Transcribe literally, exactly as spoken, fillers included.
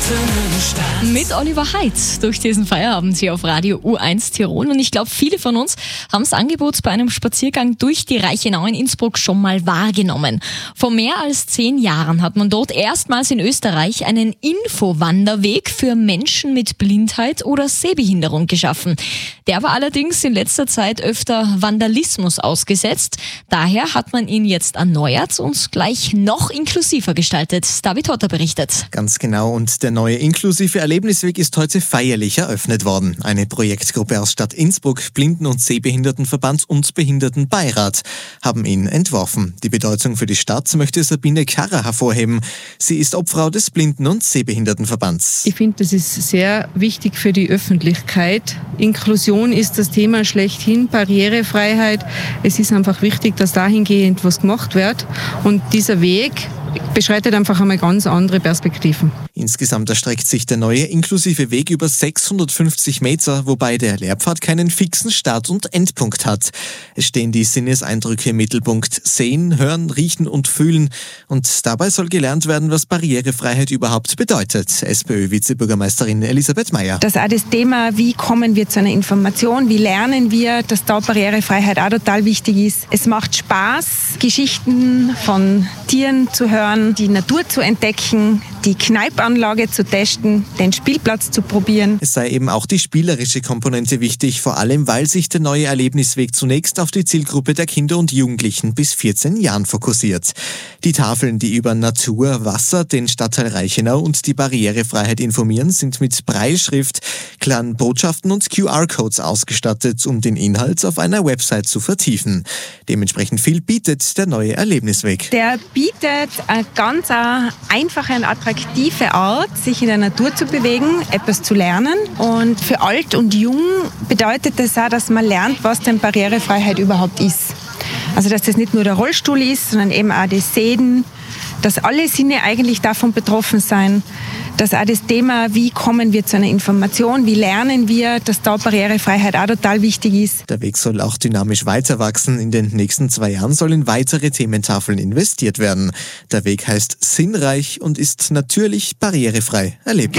Mit Oliver Heitz durch diesen Feierabend hier auf Radio U eins Tirol. Und ich glaube, viele von uns haben das Angebot bei einem Spaziergang durch die Reichenau in Innsbruck schon mal wahrgenommen. Vor mehr als zehn Jahren hat man dort erstmals in Österreich einen Infowanderweg für Menschen mit Blindheit oder Sehbehinderung geschaffen. Der war allerdings in letzter Zeit öfter Vandalismus ausgesetzt. Daher hat man ihn jetzt erneuert und gleich noch inklusiver gestaltet. David Hotter berichtet. Ganz genau, und der neue inklusive Erlebnisweg ist heute feierlich eröffnet worden. Eine Projektgruppe aus Stadt Innsbruck, Blinden- und Sehbehindertenverband und Behindertenbeirat haben ihn entworfen. Die Bedeutung für die Stadt möchte Sabine Karrer hervorheben. Sie ist Obfrau des Blinden- und Sehbehindertenverbands. Ich finde, das ist sehr wichtig für die Öffentlichkeit. Inklusion ist das Thema schlechthin, Barrierefreiheit. Es ist einfach wichtig, dass dahingehend was gemacht wird. Und dieser Weg beschreitet einfach einmal ganz andere Perspektiven. Insgesamt erstreckt sich der neue inklusive Weg über sechshundertfünfzig Meter, wobei der Lehrpfad keinen fixen Start- und Endpunkt hat. Es stehen die Sinneseindrücke im Mittelpunkt: Sehen, Hören, Riechen und Fühlen. Und dabei soll gelernt werden, was Barrierefreiheit überhaupt bedeutet. SPÖ-Vizebürgermeisterin Elisabeth Meyer. Dass auch das Thema, wie kommen wir zu einer Information, wie lernen wir, dass da Barrierefreiheit auch total wichtig ist. Es macht Spaß, Geschichten von Tieren zu hören, die Natur zu entdecken, die Kneipanlage zu testen, den Spielplatz zu probieren. Es sei eben auch die spielerische Komponente wichtig, vor allem weil sich der neue Erlebnisweg zunächst auf die Zielgruppe der Kinder und Jugendlichen bis vierzehn Jahren fokussiert. Die Tafeln, die über Natur, Wasser, den Stadtteil Reichenau und die Barrierefreiheit informieren, sind mit Brailleschrift, klaren Botschaften und Q R-Codes ausgestattet, um den Inhalt auf einer Website zu vertiefen. Dementsprechend viel bietet der neue Erlebnisweg. Der bietet eine ganz einfache und attraktive Art, sich in der Natur zu bewegen, etwas zu lernen. Und für alt und jung bedeutet das auch, dass man lernt, was denn Barrierefreiheit überhaupt ist. Also dass das nicht nur der Rollstuhl ist, sondern eben auch das Sehen, dass alle Sinne eigentlich davon betroffen sein, dass auch das Thema, wie kommen wir zu einer Information, wie lernen wir, dass da Barrierefreiheit auch total wichtig ist. Der Weg soll auch dynamisch weiter wachsen. In den nächsten zwei Jahren sollen in weitere Thementafeln investiert werden. Der Weg heißt Sinnreich und ist natürlich barrierefrei erlebbar.